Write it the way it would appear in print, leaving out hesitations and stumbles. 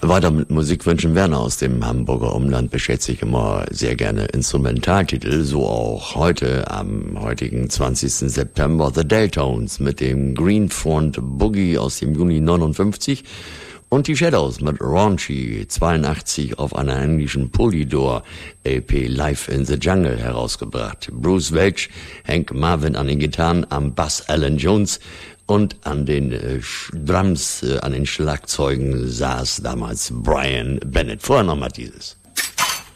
Weiter mit Musikwünschen. Werner aus dem Hamburger Umland beschäftigt sich immer sehr gerne Instrumentaltitel, so auch heute am heutigen 20. September The Deltones mit dem Greenfront Boogie aus dem Juni 59 und die Shadows mit Raunchy 82 auf einer englischen Polydor LP Live in the Jungle herausgebracht. Bruce Welch, Hank Marvin an den Gitarren, am Bass Alan Jones und an den Drums, an den Schlagzeugen saß damals Brian Bennett. Vorher nochmal dieses.